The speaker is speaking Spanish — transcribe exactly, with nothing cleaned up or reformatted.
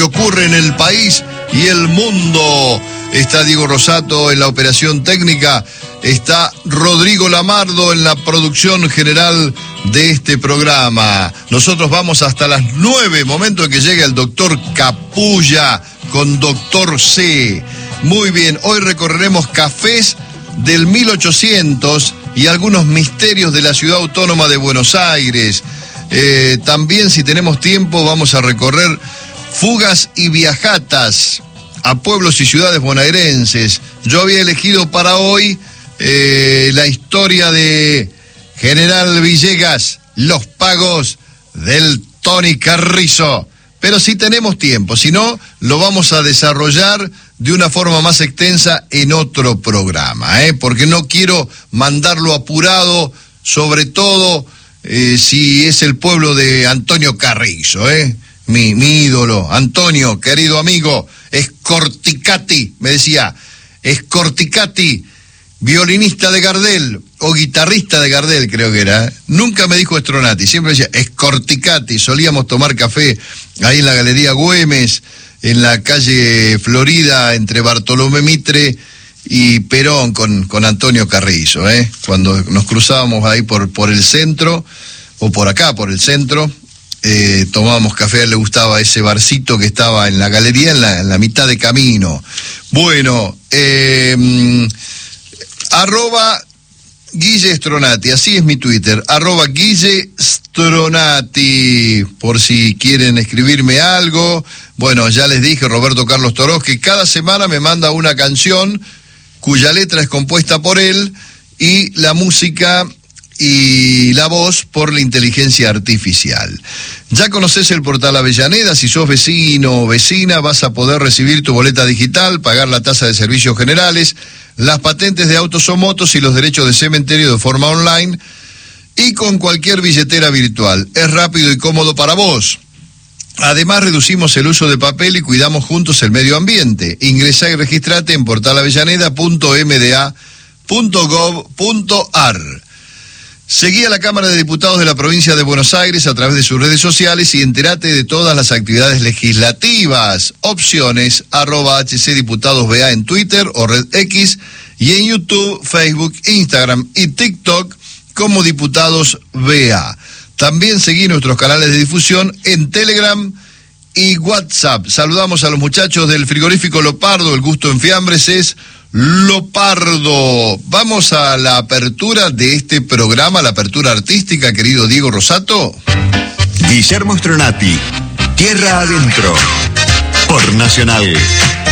ocurre en el país y el mundo. Está Diego Rosato en la operación técnica, está Rodrigo Lamardo en la producción general de este programa. Nosotros vamos hasta las nueve, momento en que llegue el doctor Capulla con Doctor C. Muy bien, hoy recorreremos cafés del mil ochocientos y algunos misterios de la ciudad autónoma de Buenos Aires. Eh, también, si tenemos tiempo, vamos a recorrer fugas y viajatas a pueblos y ciudades bonaerenses. Yo había elegido para hoy eh, la historia de General Villegas, los pagos del Tony Carrizo. Pero si tenemos tiempo, si no, lo vamos a desarrollar de una forma más extensa en otro programa, ¿eh? Porque no quiero mandarlo apurado, sobre todo eh, si es el pueblo de Antonio Carrizo, ¿eh? Mi, mi ídolo, Antonio, querido amigo, Scorticati, me decía, Scorticati, violinista de Gardel, o guitarrista de Gardel creo que era, nunca me dijo Stronati, siempre decía Scorticati. Solíamos tomar café ahí en la Galería Güemes, en la calle Florida, entre Bartolomé Mitre y Perón, con, con Antonio Carrizo, ¿eh? Cuando nos cruzábamos ahí por, por el centro, o por acá, por el centro, eh, tomábamos café, a él le gustaba ese barcito que estaba en la galería, en la, en la mitad de camino. Bueno, eh, arroba Guille Stronati, así es mi Twitter, arroba Guille Stronati, por si quieren escribirme algo. Bueno, ya les dije, Roberto Carlos Torós, que cada semana me manda una canción cuya letra es compuesta por él y la música y la voz por la inteligencia artificial. Ya conoces el portal Avellaneda, si sos vecino o vecina vas a poder recibir tu boleta digital, pagar la tasa de servicios generales, las patentes de autos o motos y los derechos de cementerio de forma online y con cualquier billetera virtual. Es rápido y cómodo para vos. Además, reducimos el uso de papel y cuidamos juntos el medio ambiente. Ingresá y registrate en portal avellaneda punto m d a punto gov punto a r. Seguí a la Cámara de Diputados de la Provincia de Buenos Aires a través de sus redes sociales y entérate de todas las actividades legislativas. Opciones, arroba hcdiputadosba en Twitter o Red X y en YouTube, Facebook, Instagram y TikTok como Diputados B A. También seguí nuestros canales de difusión en Telegram y WhatsApp. Saludamos a los muchachos del frigorífico Lopardo, el gusto en fiambres es Lopardo. Vamos a la apertura de este programa, la apertura artística, querido Diego Rosato. Guillermo Stronati, Tierra Adentro, por Nacional.